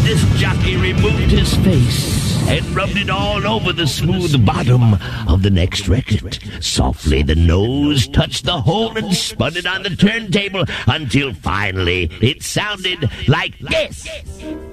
disc jockey removed his face and rubbed it all over the smooth bottom of the next record. Softly, the nose touched the hole and spun it on the turntable until finally it sounded like this.